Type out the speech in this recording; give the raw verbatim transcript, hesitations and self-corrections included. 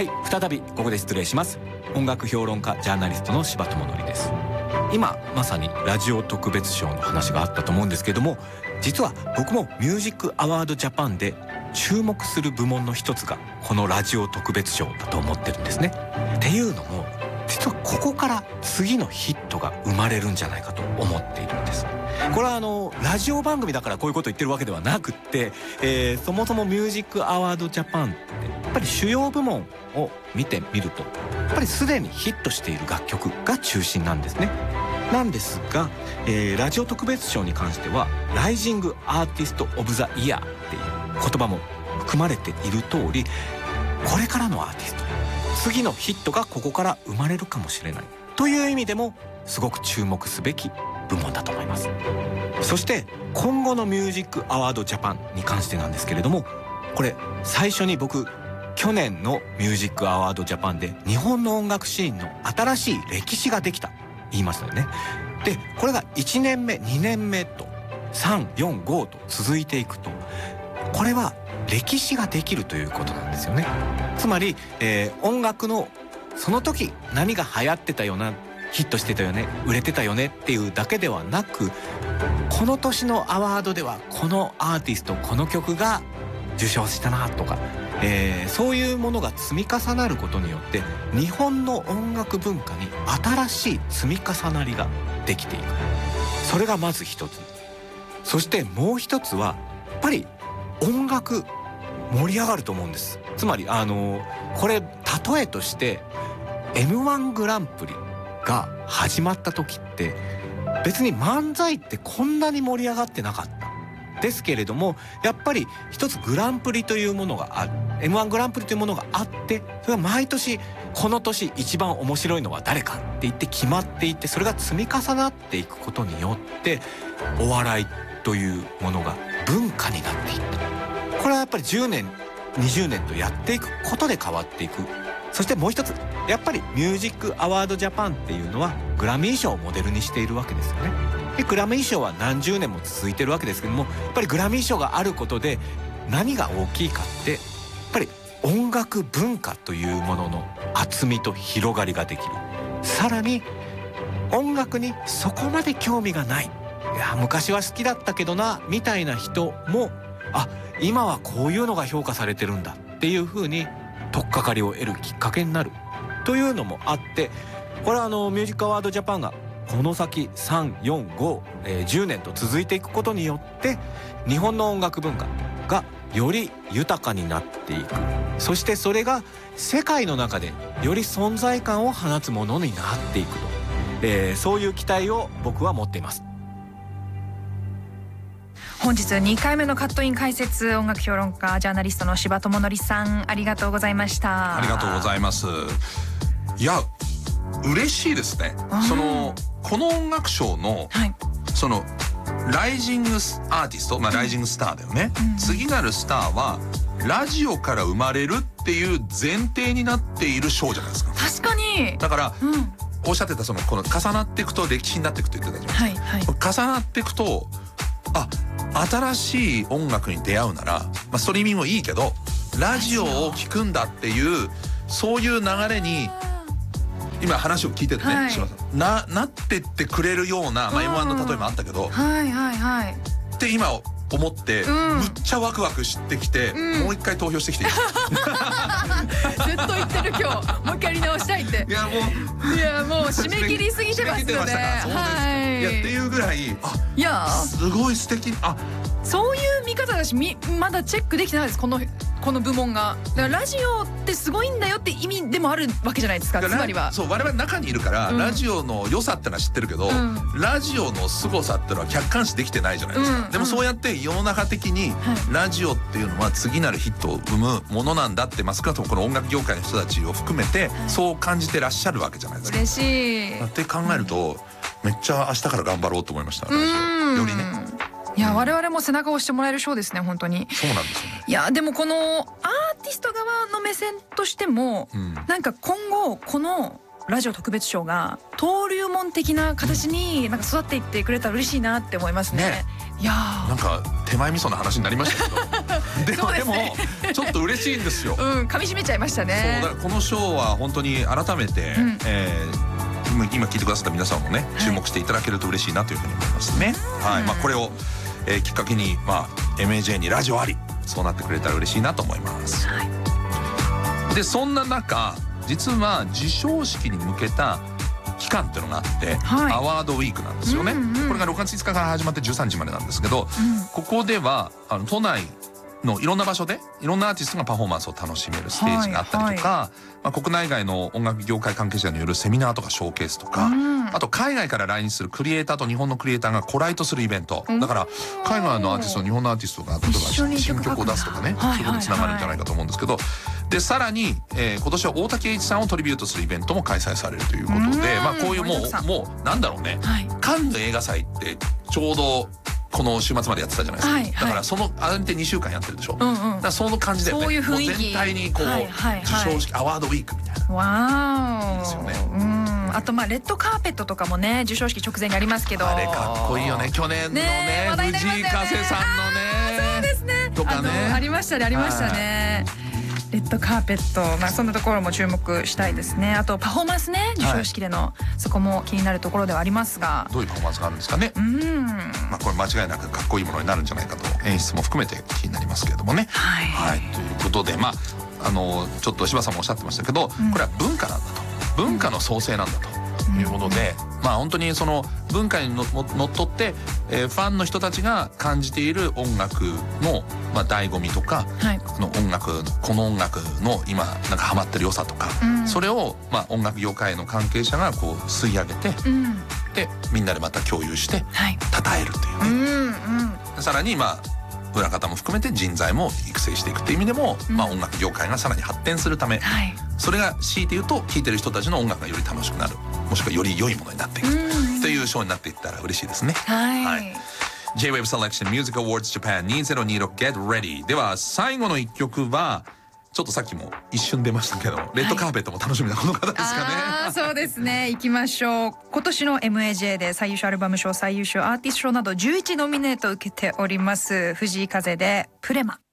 はい、再びここで失礼します。音楽評論家ジャーナリストの柴智則です。今まさにラジオ特別賞の話があったと思うんですけれども、実は僕もミュージックアワードジャパンで注目する部門の一つがこのラジオ特別賞だと思ってるんですね。っていうのも実はここから次のヒットが生まれるんじゃないかと思っているんです。これはあのラジオ番組だからこういうこと言ってるわけではなくって、えー、そもそもミュージックアワードジャパンってやっぱり主要部門を見てみるとやっぱりすでにヒットしている楽曲が中心なんですね。なんですが、えー、ラジオ特別賞に関してはライジングアーティストオブザイヤーっていう言葉も含まれている通り、これからのアーティスト、次のヒットがここから生まれるかもしれないという意味でもすごく注目すべき部門だと思います。そして今後のミュージックアワードジャパンに関してなんですけれども、これ最初に僕去年のミュージックアワードジャパンで日本の音楽シーンの新しい歴史ができた言いましたよね。でこれがいちねんめにねんめとさん、よん、ごと続いていくと、これは歴史ができるということなんですよね。つまり、えー、音楽のその時何が流行ってたよな、ヒットしてたよね、売れてたよねっていうだけではなく、この年のアワードではこのアーティストこの曲が受賞したなとか、えー、そういうものが積み重なることによって日本の音楽文化に新しい積み重なりができていく。それがまず一つ。そしてもう一つはやっぱり音楽盛り上がると思うんです。つまりあのこれ例えとして エムワン グランプリが始まった時って別に漫才ってこんなに盛り上がってなかったですけれども、やっぱり一つグランプリというものがある、 エムワン グランプリというものがあって、それは毎年この年一番面白いのは誰かって言って決まっていて、それが積み重なっていくことによってお笑いというものが文化になっていった。これはやっぱりじゅうねんにじゅうねんとやっていくことで変わっていく。そしてもう一つやっぱりミュージックアワードジャパンっていうのはグラミー賞をモデルにしているわけですよね。でグラミー賞は何十年も続いてるわけですけども、やっぱりグラミー賞があることで何が大きいかってやっぱり音楽文化というものの厚みと広がりができる。さらに音楽にそこまで興味がない、いや昔は好きだったけどなみたいな人も、あ、今はこういうのが評価されてるんだっていう風に取っかかりを得るきっかけになるというのもあって、これはあのミュージックアワードジャパンがこの先さん、よん、ご、えー、じゅうねんと続いていくことによって日本の音楽文化がより豊かになっていく。そしてそれが世界の中でより存在感を放つものになっていくと、えー、そういう期待を僕は持っています。 本日にかいめのカットイン解説、音楽評論家ジャーナリストの柴智則さん、ありがとうございました。 ありがとうございます。いや嬉しいですね。そのこの音楽賞の、はい、そのライジングアーティスト、まあライジングスターだよね、うん、次なるスターはラジオから生まれるっていう前提になっている賞じゃないですか。 確かに。 だから、 うん、 おっしゃってたそのこの重なっていくと歴史になっていくと言ってたじゃないですか、はいはい、重なっていくと、あ、新しい音楽に出会うなら、まあ、ストリーミングもいいけどラジオを聴くんだっていうそういう流れに今話を聞いててね、はい、な, なってってくれるような、まあ、エムワン の例えもあったけど、 はいはいはい、 って今思って、うん、むっちゃワクワクしてきて、うん、もう一回投票してきていいずっと言ってる今日もう一回やり直したいって。 いやもういやもう締め切りすぎてますよね。 はい、いやっていうぐらい、あ、 いやすごい素敵。あ、 そういう見方だし、みまだチェックできてないです、このこの部門が。だからラジオってすごいんだよって意味でもあるわけじゃないですか。つまりはそう、我々中にいるから、うん、ラジオの良さってのは知ってるけど、うん、ラジオの凄さってのは客観視できてないじゃないですか、うん、でもそうやって世の中的に、うん、ラジオっていうのは次なるヒットを生むものなんだって、まあ、少なくともこの音楽業界の人たちを含めて、はい、そう感じてらっしゃるわけじゃないですか。 嬉しいって考えると、うん、めっちゃ明日から頑張ろうと思いました。ラジオよりね。 いや、我々も背中を押してもらえるショーですね、本当に。 そうなんですよね。 いやでもこのアーティスト側の目線としても、うん、なんか今後このラジオ特別賞が登竜門的な形になんか育っていってくれたら嬉しいなって思いますね。 ね、 いやーなんか手前味噌の話になりましたけどでもでもちょっと嬉しいんですよ。 うん、噛み締めちゃいましたね。 そうだからこの賞は本当に改めて、うん、えー、今今聞いてくださった皆さんもね、注目していただけると嬉しいなというふうに思いますね。はい、まあこれを、えー、きっかけにまあ エムエージェー にラジオあり、そうなってくれたら嬉しいなと思います。はい、でそんな中、実は授賞式に向けた期間っていうのがあって、はい、アワードウィークなんですよね。うんうん、これがろくがついつかから始まってじゅうさんにちまでなんですけど、うん、ここではあの都内のいろんな場所でいろんなアーティストがパフォーマンスを楽しめるステージがあったりとか、はいはい、まあ、国内外の音楽業界関係者によるセミナーとかショーケースとか、うん、あと海外から来日するクリエイターと日本のクリエイターがコライトするイベント、だから海外のアーティストと日本のアーティストが例えば新曲を出すとかね、そういうことにつながるんじゃないかと思うんですけど、でさらに、えー、今年は大竹栄一さんをトリビュートするイベントも開催されるということで、まあこういうもうもうなんだろうね、はい、カンヌ映画祭ってちょうどこの週末までやってたじゃないですか、はいはい、だからそのあれでにしゅうかんやってるでしょ、うんうん、だからその感じだよね。 そういう雰囲気、 もう全体にこう、はいはいはい、授賞式アワードウィークみたいな。 わー、いいですよね。 うん、あとまあレッドカーペットとかもね、授賞式直前にありますけど、 あれかっこいいよね。去年のね、 ね、 藤井風さんのね、 そうですね、 とかね、 あ, ありましたね、ありましたね。レッドカーペット、まあ、そんなところも注目したいですね。あとパフォーマンスね、授賞式での、はい、そこも気になるところではありますが、 どういうパフォーマンスがあるんですかね。うん、まあ、これ間違いなくかっこいいものになるんじゃないかと、演出も含めて気になりますけれどもね。はい、はい、ということで、まあ、あのちょっと柴さんもおっしゃってましたけど、うん、これは文化なんだと、文化の創生なんだと。いうことで、うん、まあ本当にその文化にののっとって、えー、ファンの人たちが感じている音楽の、まあ、醍醐味とか、はい、この音楽この音楽の今なんかハマってる良さとか、うん、それを、まあ、音楽業界の関係者がこう吸い上げて、うん、でみんなでまた共有して称えるというね、はい、うんうん、さらにまあ裏方も含めて人材も育成していくっていう意味でも、うん、まあ音楽業界がさらに発展するため、はい、それが強いて言うと聴いてる人たちの音楽がより楽しくなる、もしくはより良いものになっていくというショーになっていったら嬉しいですね。はい、はい、J-ウェーブ Selection Music Awards Japan にせんにじゅうろく Get Ready では最後の一曲はちょっとさっきも一瞬出ましたけど、レッドカーペットも楽しみなこの方ですかね。 あー、そうですね、行きましょう。今年の エムエージェー で最優秀アルバム賞、最優秀アーティスト賞などじゅういちノミネート受けております藤井風でプレマ。